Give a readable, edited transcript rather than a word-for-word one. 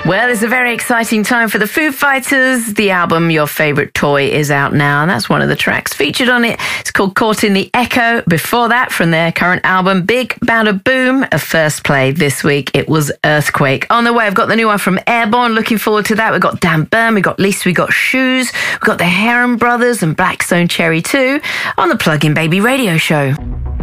Well, it's a very exciting time for the Foo Fighters. The album Your Favorite Toy is out now, and that's one of the tracks featured on it. It's called Caught in the Echo. Before that, from their current album, Big Bada Boom, a first play this week, it was Earthquake. On the way, I've got the new one from Airborne. Looking forward to that. We've got Dan Byrne, we've got Lisa, we've got Shoes, we've got the Heron Brothers and Blackstone Cherry too on the Plug-in Baby radio show.